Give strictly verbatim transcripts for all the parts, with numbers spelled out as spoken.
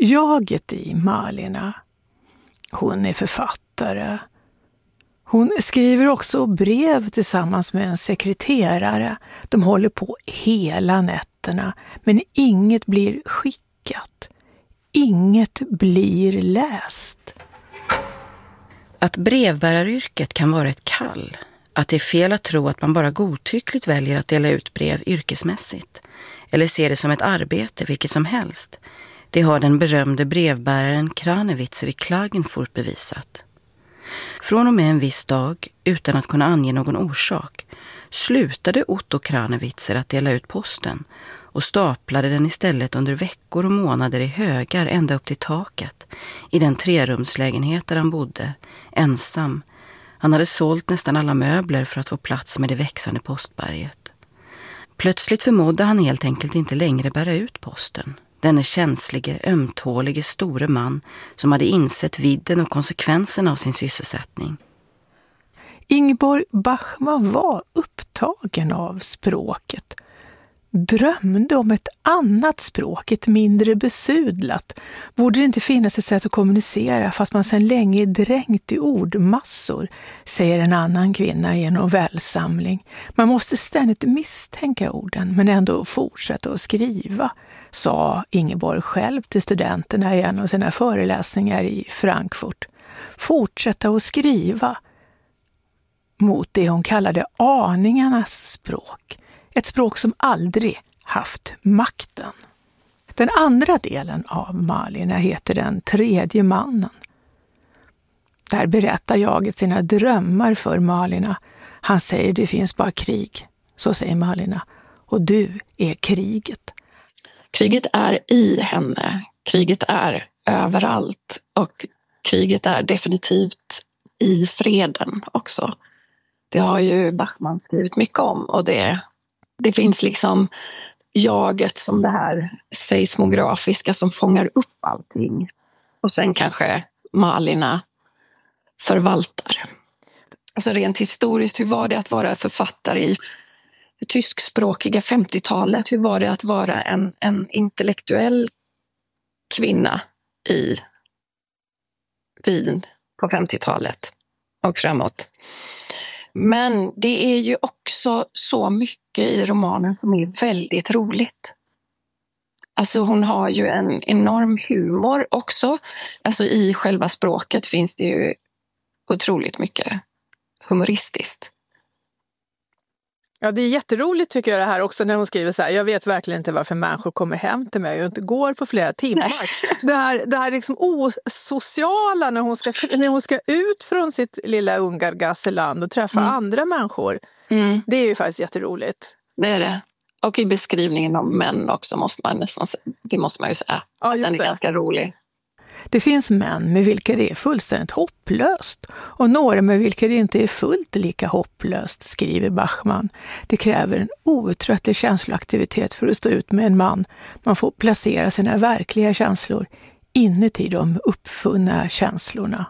jaget i Malina. Hon är författare. Hon skriver också brev tillsammans med en sekreterare. De håller på hela nätterna, men inget blir skickat. Inget blir läst. Att brevbäraryrket kan vara ett kall. Att det är fel att tro att man bara godtyckligt väljer att dela ut brev yrkesmässigt. Eller ser det som ett arbete, vilket som helst. Det har den berömde brevbäraren Kranewitzer i Klagenfurt bevisat. Från och med en viss dag, utan att kunna ange någon orsak, slutade Otto Kranewitzer att dela ut posten och staplade den istället under veckor och månader i högar ända upp till taket i den trerumslägenhet där han bodde, ensam. Han hade sålt nästan alla möbler för att få plats med det växande postberget. Plötsligt förmådde han helt enkelt inte längre bära ut posten. Denne känslige, ömtålige store man som hade insett vidden och konsekvenserna av sin sysselsättning. Ingeborg Bachmann var upptagen av språket. Drömde om ett annat språk, ett mindre besudlat. Borde det inte finnas ett sätt att kommunicera fast man sedan länge är dränkt i ordmassor, säger en annan kvinna i en novellsamling. Man måste ständigt misstänka orden men ändå fortsätta att skriva, sa Ingeborg själv till studenterna i en av sina föreläsningar i Frankfurt. Fortsätta att skriva mot det hon kallade aningarnas språk. Ett språk som aldrig haft makten. Den andra delen av Malina heter Den tredje mannen. Där berättar jaget sina drömmar för Malina. Han säger det finns bara krig. Så säger Malina. Och du är kriget. Kriget är i henne. Kriget är överallt. Och kriget är definitivt i freden också. Det har ju Bachmann skrivit mycket om. Och det, det finns liksom jaget som det här seismografiska som fångar upp allting. Och sen kanske Malina förvaltar. Alltså rent historiskt, hur var det att vara författare i det tyskspråkiga femtiotalet? Hur var det att vara en, en intellektuell kvinna i Wien på femtiotalet och framåt? Men det är ju också så mycket i romanen som är väldigt roligt. Alltså hon har ju en enorm humor också. Alltså i själva språket finns det ju otroligt mycket humoristiskt. Ja, det är jätteroligt tycker jag det här också när hon skriver så här. Jag vet verkligen inte varför människor kommer hem till mig och inte går på flera timmar. Det här, det här liksom osociala när hon, ska, när hon ska ut från sitt lilla Ungargasseland och träffa mm. andra människor. Mm. Det är ju faktiskt jätteroligt. Det är det. Och i beskrivningen av män också måste man nästan säga. Det måste man ju säga. Ja, den är det. Ganska rolig. Det finns män med vilka det är fullständigt hopplöst och några med vilka det inte är fullt lika hopplöst, skriver Bachmann. Det kräver en outtröttlig känsloaktivitet för att stå ut med en man. Man får placera sina verkliga känslor inuti de uppfunna känslorna.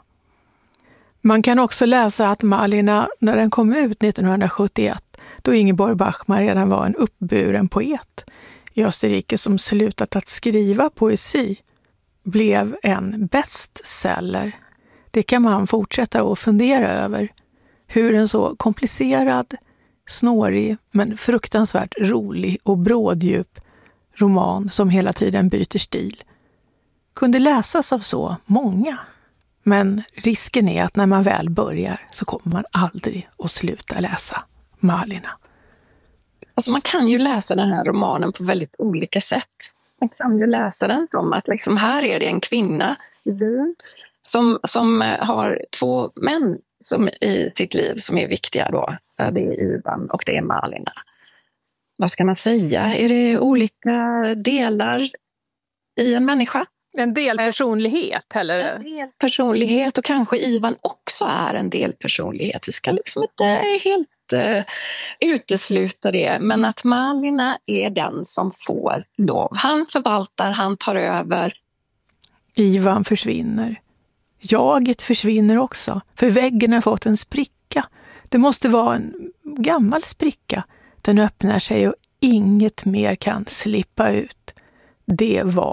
Man kan också läsa att Malina, när den kom ut nittonhundrasjuttioett, då Ingeborg Bachmann redan var en uppburen poet i Österrike som slutat att skriva poesi, blev en bestseller. Det kan man fortsätta att fundera över. Hur en så komplicerad, snårig men fruktansvärt rolig och bråddjup roman som hela tiden byter stil kunde läsas av så många. Men risken är att när man väl börjar så kommer man aldrig att sluta läsa Malina. Alltså man kan ju läsa den här romanen på väldigt olika sätt. Man kan ju läsa den som att liksom här är det en kvinna i Wien som, som har två män som i sitt liv som är viktiga då. Det är Ivan och det är Malina. Vad ska man säga? Är det olika delar i en människa? En delpersonlighet eller? En delpersonlighet och kanske Ivan också är en delpersonlighet. Vi ska liksom inte helt uh, utesluta det. Men att Malina är den som får lov. Han förvaltar, han tar över. Ivan försvinner. Jaget försvinner också. För väggen har fått en spricka. Det måste vara en gammal spricka. Den öppnar sig och inget mer kan slippa ut. Det var